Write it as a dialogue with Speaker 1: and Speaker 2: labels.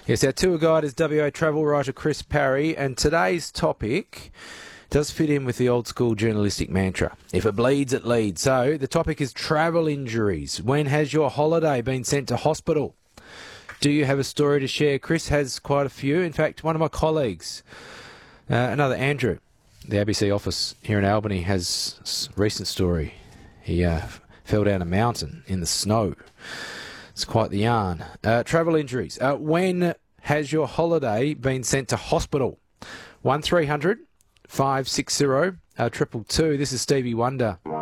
Speaker 1: Yes, our tour guide is WA travel writer Chris Parry, and today's topic does fit in with the old school journalistic mantra. If it bleeds, it leads. So the topic is travel injuries. When has your holiday been sent to hospital? Do you have a story to share? Chris has quite a few. In fact, one of my colleagues, another Andrew, the ABC office here in Albany, has a recent story. He fell down a mountain in the snow. It's quite the yarn. Travel injuries. When has your holiday been sent to hospital? 1300 560 222. This is Stevie Wonder.